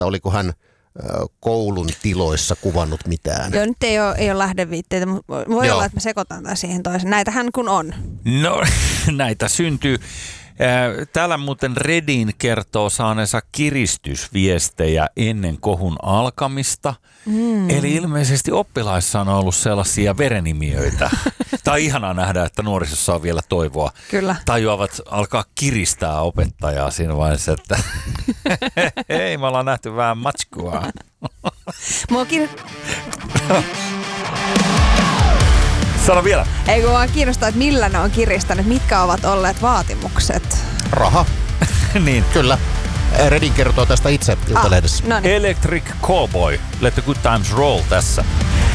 että oliko hän koulun tiloissa kuvannut mitään. Joo, nyt ei ole lähdeviitteitä, mutta voi olla, että me sekoitan tämän siihen toisen. Näitähän kun on. No, näitä syntyy. Täällä muuten Redin kertoo saaneensa kiristysviestejä ennen kohun alkamista. Eli ilmeisesti oppilaissa on ollut sellaisia verenimiöitä. Tai ihanaa nähdä, että nuorisossa on vielä toivoa. Kyllä. Tajuavat alkaa kiristää opettajaa siinä vaiheessa, että hei, me ollaan nähty vähän matskua. Sano vielä. Ei kun vaan kiinnostaa, että millä ne on kiristänyt, mitkä ovat olleet vaatimukset. Raha. Niin. Kyllä. Redin kertoo tästä itse Iltalehdessä. No niin. Electric Cowboy. Let the good times roll tässä.